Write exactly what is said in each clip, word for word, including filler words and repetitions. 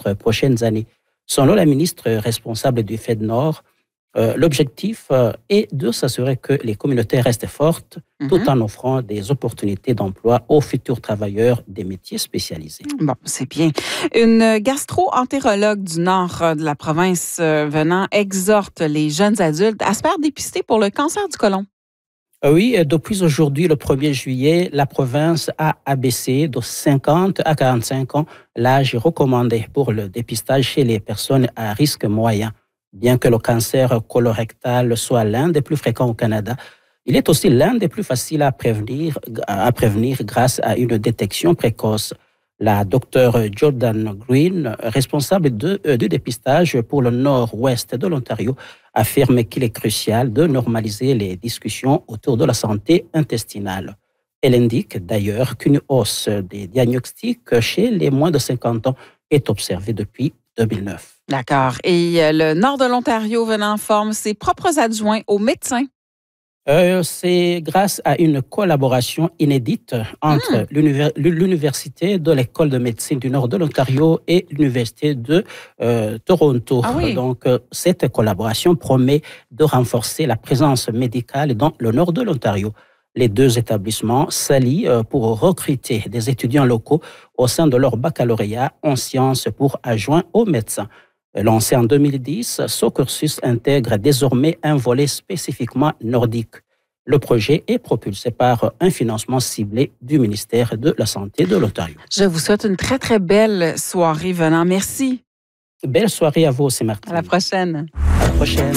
quatre prochaines années. Selon la ministre responsable du FedNord, euh, l'objectif euh, est de s'assurer que les communautés restent fortes mm-hmm. tout en offrant des opportunités d'emploi aux futurs travailleurs des métiers spécialisés. Bon, c'est bien. Une gastro-entérologue du nord de la province euh, venant exhorte les jeunes adultes à se faire dépister pour le cancer du côlon. Oui, depuis aujourd'hui, le premier juillet, la province a abaissé de cinquante à quarante-cinq ans l'âge recommandé pour le dépistage chez les personnes à risque moyen. Bien que le cancer colorectal soit l'un des plus fréquents au Canada, il est aussi l'un des plus faciles à prévenir, à prévenir grâce à une détection précoce. La docteure Jordan Green, responsable de, euh, du dépistage pour le nord-ouest de l'Ontario, affirme qu'il est crucial de normaliser les discussions autour de la santé intestinale. Elle indique d'ailleurs qu'une hausse des diagnostics chez les moins de cinquante ans est observée depuis deux mille neuf. D'accord. Et le nord de l'Ontario venant en forme ses propres adjoints aux médecins. Euh, c'est grâce à une collaboration inédite entre mmh. l'univers, l'Université de l'École de médecine du nord de l'Ontario et l'Université de euh, Toronto. Ah oui. Donc, euh, cette collaboration promet de renforcer la présence médicale dans le nord de l'Ontario. Les deux établissements s'allient euh, pour recruter des étudiants locaux au sein de leur baccalauréat en sciences pour adjoints aux médecins. Lancé en deux mille dix, ce cursus intègre désormais un volet spécifiquement nordique. Le projet est propulsé par un financement ciblé du ministère de la Santé de l'Ontario. Je vous souhaite une très, très belle soirée venant. Merci. Belle soirée à vous aussi, Martine. À la prochaine. À la prochaine.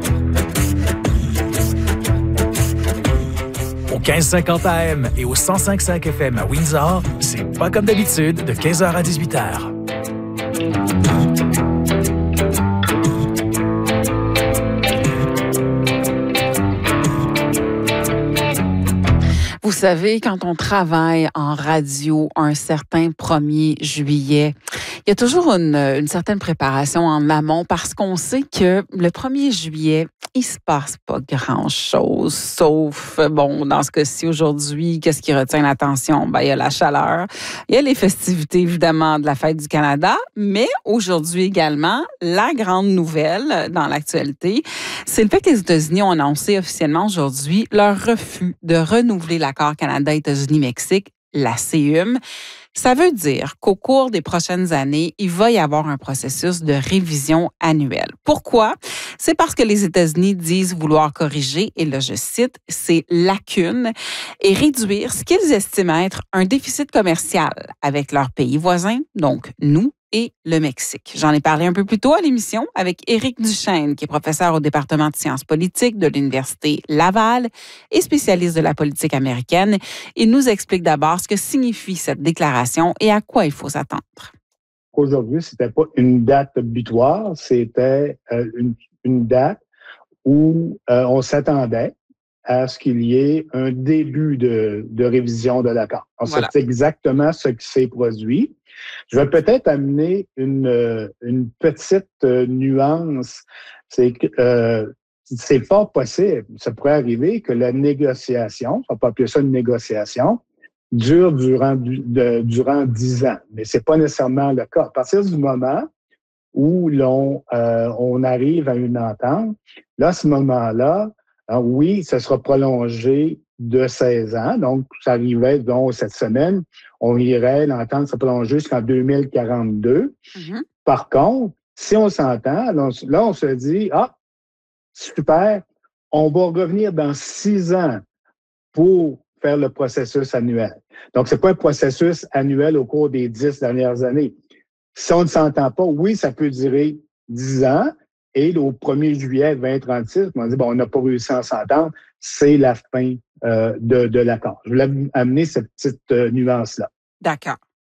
Au quinze cinquante A M et au cent cinq virgule cinq F M à Windsor, c'est pas comme d'habitude de quinze heures à dix-huit heures. Vous savez, quand on travaille en radio un certain premier juillet, il y a toujours une, une certaine préparation en amont parce qu'on sait que le premier juillet, il se passe pas grand-chose, sauf, bon, dans ce cas-ci aujourd'hui, qu'est-ce qui retient l'attention? Ben, il y a la chaleur, il y a les festivités, évidemment, de la Fête du Canada, mais aujourd'hui également, la grande nouvelle dans l'actualité, c'est le fait que les États-Unis ont annoncé officiellement aujourd'hui leur refus de renouveler l'accord Canada-États-Unis-Mexique, la C U M. Ça veut dire qu'au cours des prochaines années, il va y avoir un processus de révision annuelle. Pourquoi? C'est parce que les États-Unis disent vouloir corriger, et là je cite, ces lacunes et réduire ce qu'ils estiment être un déficit commercial avec leurs pays voisins, donc nous, et le Mexique. J'en ai parlé un peu plus tôt à l'émission avec Éric Duchesne, qui est professeur au département de sciences politiques de l'Université Laval et spécialiste de la politique américaine. Il nous explique d'abord ce que signifie cette déclaration et à quoi il faut s'attendre. Aujourd'hui, c'était pas une date butoir, c'était euh, une, une date où euh, on s'attendait à ce qu'il y ait un début de, de révision de l'accord. Voilà. C'est exactement ce qui s'est produit. Je vais peut-être amener une, une petite nuance. C'est que euh, c'est fort possible, ça pourrait arriver que la négociation, on peut appeler ça une négociation, dure durant, de, durant dix ans. Mais c'est pas nécessairement le cas. À partir du moment où l'on euh, on arrive à une entente, là, à ce moment-là, alors oui, ça sera prolongé de seize ans. Donc, ça arrivait, donc, cette semaine, on irait, l'entente sera prolongée jusqu'en deux mille quarante-deux. Mm-hmm. Par contre, si on s'entend, là, là, on se dit, ah, super, on va revenir dans six ans pour faire le processus annuel. Donc, c'est pas un processus annuel au cours des dix dernières années. Si on ne s'entend pas, oui, ça peut durer dix ans. Et au premier juillet vingt trente-six, on dit, bon, on n'a pas réussi à s'entendre, c'est la fin euh, de, de l'accord. Je voulais amener cette petite euh, nuance-là. D'accord.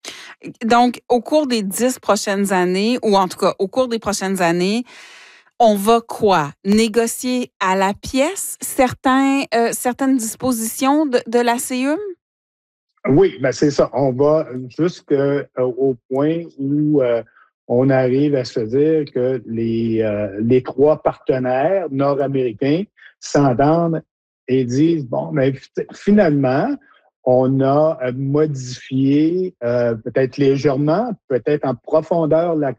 Donc, au cours des dix prochaines années, ou en tout cas, au cours des prochaines années, on va quoi? Négocier à la pièce certains, euh, certaines dispositions de, de la C U M? Oui, ben c'est ça. On va jusqu'au euh, point où euh, on arrive à se dire que les, euh, les trois partenaires nord-américains s'entendent et disent, bon, mais finalement, on a modifié euh, peut-être légèrement, peut-être en profondeur